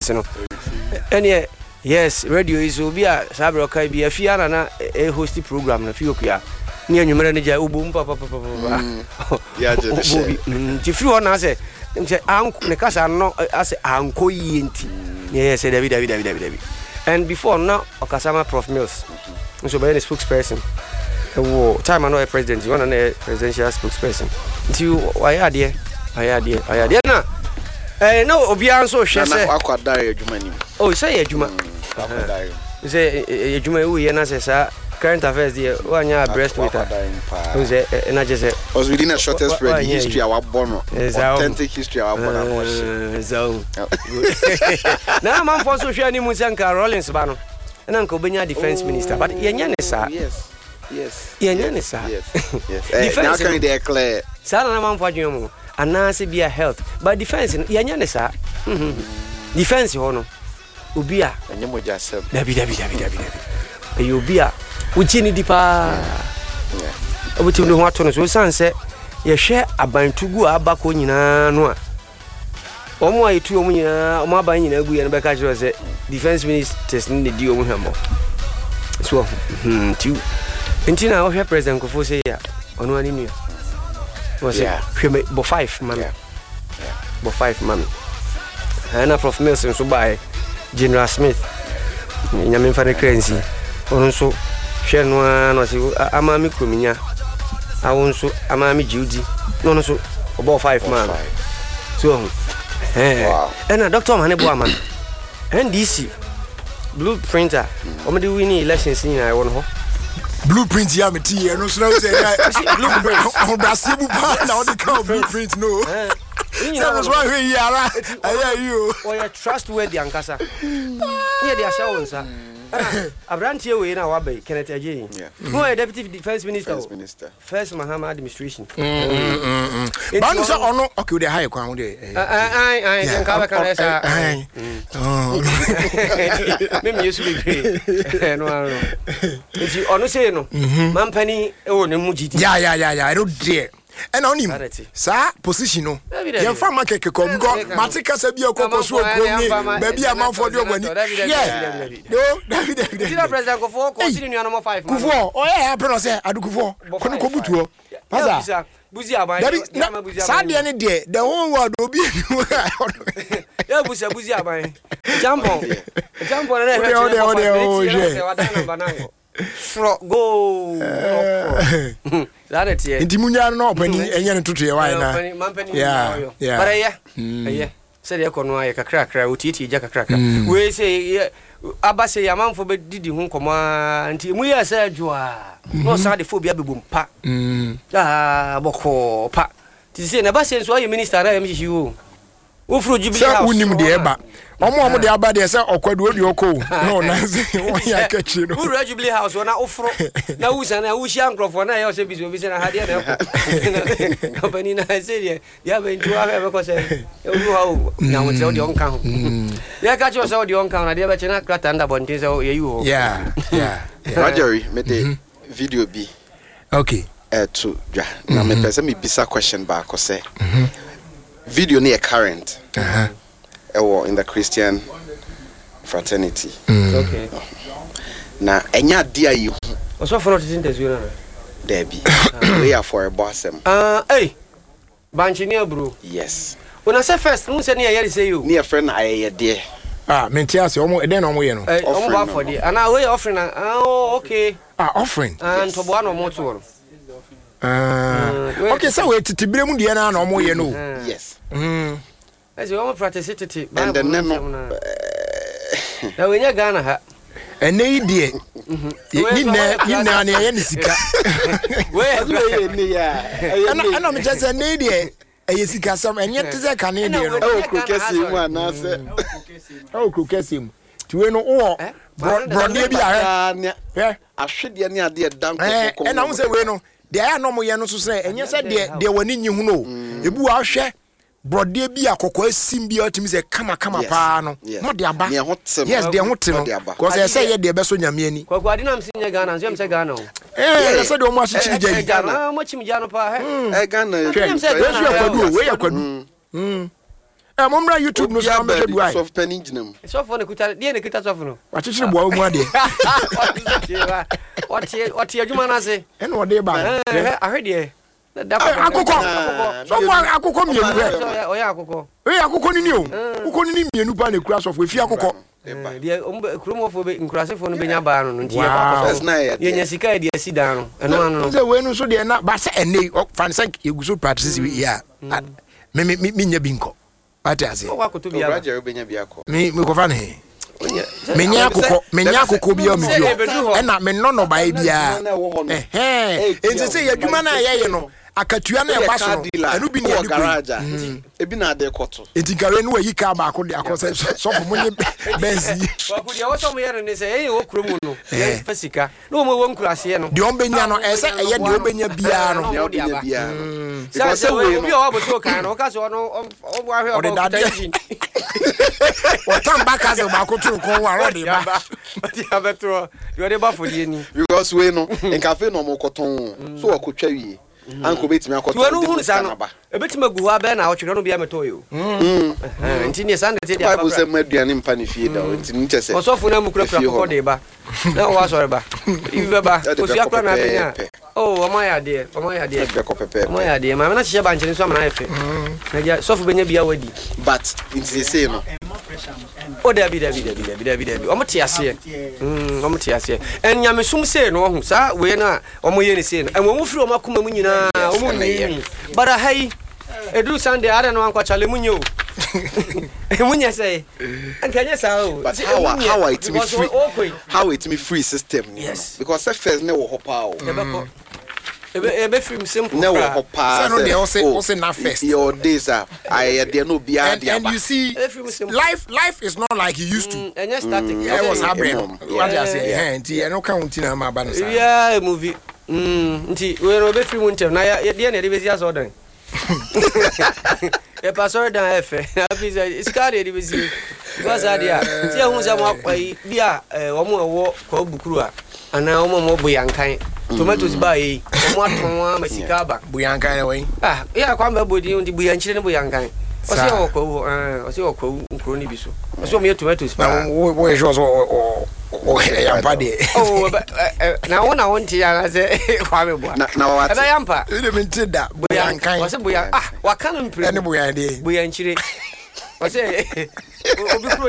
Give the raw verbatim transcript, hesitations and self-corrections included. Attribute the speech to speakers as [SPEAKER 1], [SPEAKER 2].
[SPEAKER 1] no any yes radio is obi a sabro kai bi afia na na e host program na fiokua ni anwumere ne ja ubum papa papa
[SPEAKER 2] ya je
[SPEAKER 1] ti free on na say say anko ne kasa no ase anko yenti yes say David David David David and before now okasama Prof Mills so be the spokesperson wo time no president you want na presidential spokesperson ti why ade why ade why ade na eh no obi anso hwe say
[SPEAKER 2] akwadare adwuma ni
[SPEAKER 1] oh say adwuma
[SPEAKER 2] akwadare
[SPEAKER 1] say adwuma wo ye na say sa current affairs there wanya breast with her who say na just say
[SPEAKER 2] was within a shortest spread history our born authentic history our born
[SPEAKER 1] so na man for so hwe ni mu sanka Rollins ba no na nka obenya defense minister but yenya ne sa
[SPEAKER 2] yes yes
[SPEAKER 1] yenya ne sa
[SPEAKER 2] yes yes now can they clear
[SPEAKER 1] sa na man for adwuma mu anase bia health but defense yenya ne sa defense ho no obi a
[SPEAKER 2] enye moja sef
[SPEAKER 1] dabi dabi dabi dabi dabi obi a uchini dipa obuti no ho ato no so sanse ye hwe abantugu abako nyina no a omo ayetu omo nyina omo aban nyina agu ye no beka kire se defense ministers ni di omo hwemo so hmm tiu entina o hwe president Kofo say ya ono ani nua was it hwe bo five man bo five man ana Prof Mills so by General Smith nyame mfa ne crancy ono so hwe no ano se ama mi krominya awon so ama mi jiudi no no so about five man so eh and a doctor man e bo ama N D C blueprinter o me dey win elections ni I won ho
[SPEAKER 3] blueprint ya me tie no so na say blueprint o Brazil bu pa na o dey come blueprint no you know why we yara aya you
[SPEAKER 1] o you trustworthy ankasa here dey ashawo nsa Abrantie we na wa bay Kenneth Ajeyi. Who is deputy defense minister?
[SPEAKER 2] First minister.
[SPEAKER 1] First Mahama administration.
[SPEAKER 3] Mm. Ba no say ono okay we dey high kwan dey.
[SPEAKER 1] Ai ai nka ba kan esa.
[SPEAKER 3] Oh.
[SPEAKER 1] Me me yesu be no no. Nti ono say no. Mampani e wo ne mu gidi.
[SPEAKER 3] Yeah yeah yeah yeah I don't dare. And on him, sir, position no. You farm market come go. Matika sabi okoko so okoni. Baby a man for the money. Yeah. No, David David.
[SPEAKER 1] Did president Kofo continue number five?
[SPEAKER 3] Kofo. Oh yeah, happen say adu Kofo. Kono ko butuo. Maza.
[SPEAKER 1] Buzi aban.
[SPEAKER 3] Sade ne de, the whole world obi.
[SPEAKER 1] Yeah, buzi buzi aban. Jampo. Jampo na
[SPEAKER 3] he. Oh de oh de oh
[SPEAKER 1] je. Fro go. That it.
[SPEAKER 3] Inti munya no opani enye ne tutu ye wai na.
[SPEAKER 1] Yeah. Yeah. But yeah. Yeah. Said ya kono aye kakra kakra otiti ja kakra kakra. We say abase yamanfo be didi hu nkoma nti mu ya sa adwoa. No sa de phobia bebum pa. Mm. Ah boko pa. Ti say na base nso aye minister na yemhihie o. Wo fro Jubilee house.
[SPEAKER 3] Sa unim de eba. Omo omo de aba de say okwadu odi oko. No na say won ya kachi no.
[SPEAKER 1] Wo Jubilee house na ofro na wusa na wuhia nkrofo na ya say biso bi say na hade na company na say dia ya be ntu afa be ko say e wu ha o na wo say odi onka ho. Ya kachi o say odi onka na dia be chena krata nda bonte say ye yu ho.
[SPEAKER 3] Yeah. Yeah.
[SPEAKER 2] Roger, me the video bi.
[SPEAKER 3] Okay.
[SPEAKER 2] Eh to ja na me pese me bisa question ba ko say. Video near current. Uh-huh. Uh, in the Christian fraternity.
[SPEAKER 1] Mm. Okay.
[SPEAKER 2] Now, enya dia you.
[SPEAKER 1] Also for not in the zero.
[SPEAKER 2] There be. We are for a bossem.
[SPEAKER 1] Uh, hey. Banchinia bro.
[SPEAKER 2] Yes.
[SPEAKER 1] When I say first, who say near say you?
[SPEAKER 2] Near friend I dear.
[SPEAKER 3] Ah, Mentias, omo then omo ye no.
[SPEAKER 1] Eh, omo ba for the. And now we offering. Oh, okay.
[SPEAKER 3] Ah, offering.
[SPEAKER 1] And to one or more to.
[SPEAKER 3] Ah. Okay, so we titibire mu de na na omo ye no.
[SPEAKER 2] Yes.
[SPEAKER 3] Mm.
[SPEAKER 1] As you almost practice it,
[SPEAKER 2] and then no.
[SPEAKER 1] Now when you Ghana ha,
[SPEAKER 3] and they dear, you know, you know, any sika.
[SPEAKER 1] Where
[SPEAKER 3] I know just a lady, a sika some, and yet is a Canadian.
[SPEAKER 2] Oh, Kukesim one, I said.
[SPEAKER 3] Oh, Kukesim. To know all, Broadway, yeah, I should be near dear dunk. And I was a winner. There are no more Yanos to say, and yes, I dear, there were in you know, a boo our share. Brode bi akoko asimbi otimi se kama kama pa no mo de aba yes de hote no because I say ye de be so nyame ani
[SPEAKER 1] kwako ade na msinya Ghana nso mse Ghana
[SPEAKER 3] eh say de o mo achichi jani
[SPEAKER 1] Ghana mo chimi Ghana pa he
[SPEAKER 2] eh Ghana
[SPEAKER 3] we ya kwadu we ya kwadu mm Eh momra YouTube no so me do ai.
[SPEAKER 2] So penny ginam.
[SPEAKER 1] So for ne kuta, dey ne kuta so for no.
[SPEAKER 3] Wa chichire bo mu ade.
[SPEAKER 1] What what adwuma na se?
[SPEAKER 3] E no dey ba.
[SPEAKER 1] Eh, ahwede.
[SPEAKER 3] Akoko. So for akoko mienu be.
[SPEAKER 1] Oya akoko.
[SPEAKER 3] Eh akoko ni ni o. Akoko ni ni mienu pa na kura so for efi akoko.
[SPEAKER 1] Dia kromofo be nkurasefo no benya ba no nti ye ye nya sika dia si dan no eno ano no
[SPEAKER 3] se we no so de na ba se ene fan say eguso practices we ya me me me nya binko ati ase
[SPEAKER 1] o wakoto bia
[SPEAKER 2] Roger benya bia ko
[SPEAKER 3] me me ko fa ne me nya akoko me nya akoko bia me bio e na me no no ba bia eh eh enti se ye adwuma na ye ye no akatua na e ba so enu bi ne
[SPEAKER 2] garage ebi na ade koto
[SPEAKER 3] enti gare no yi ka ba ko de akose so for monye benzi
[SPEAKER 1] wa ku de wo so mo yere ne se ye wo kromu no ye fasika no mo wo nkurase no
[SPEAKER 3] de on benya no e se eye de obenya bia no
[SPEAKER 2] de obenya bia no
[SPEAKER 1] because we obi o abo so kan no ka so no o bo ahwe o tension
[SPEAKER 3] o tan ba ka se ba ko turu ko wa ro de ba
[SPEAKER 1] ti abetro yo de ba fodi ni
[SPEAKER 2] because we no en cafe no mo koton so wa ko twa wie anko betimi akoto
[SPEAKER 1] we no hu sa no e betimi agu ho aba na o twere no bia meto yo mm nti ne sande te dia
[SPEAKER 2] Bible say maduane mpa ne fie da nti nte se
[SPEAKER 1] osofu na mu kura kura ko de ba na wa so ba ibe ba o si akura na benya oh o ma ya de o ma ya de o ma ya de ma na hye ba nchene so amana efe na dia sofu benya bia wadi
[SPEAKER 2] but nti se no
[SPEAKER 1] o da bi da bi da bi da bi da bi da bi o mo ti ase mm o mo ti ase en nyame sum se no hu sa we na o mo ye ne se no en wo mu firi o makoma mu nyina o mu ni bara hai edu Sunday ara no ankwa chale munyo munya say ankanya sa o
[SPEAKER 2] how how it me free how it me free system
[SPEAKER 1] yes
[SPEAKER 2] because the first ne wo hopa o
[SPEAKER 1] ebe ebe film simple
[SPEAKER 2] ne wo hopa
[SPEAKER 3] so no dey also also na first
[SPEAKER 2] your days are I dey no bia
[SPEAKER 3] dia and you see life life is not like it used to
[SPEAKER 1] and just static
[SPEAKER 3] I was happy what I say eh nti eno kan unti na ma ba no sa
[SPEAKER 1] yeah movie mm nti we no be film ntem na ya dey na dey be sia so dan e pastor dan efe afisa iskade dey be sia because adia ti ehun se mo apai bia o mo wo ko bukuru a ana o mo mo boyankan tomatoes ba yi o mo aton a masika ba
[SPEAKER 3] boyankan na we
[SPEAKER 1] ah ya kwa mba bodi ndi boyanchire ne boyankan o se o ko eh o se o ko nkro ni bi so o se o me tomatoes ba
[SPEAKER 3] wo wo jo so o yampa de
[SPEAKER 1] oh na wona wonti ya se kwa me bo
[SPEAKER 2] na na wa
[SPEAKER 1] ebe yampa
[SPEAKER 3] ede minti da boyankan
[SPEAKER 1] o se boyan ah wa kan mpire
[SPEAKER 3] ene boyan de
[SPEAKER 1] boyanchire o se obi kuro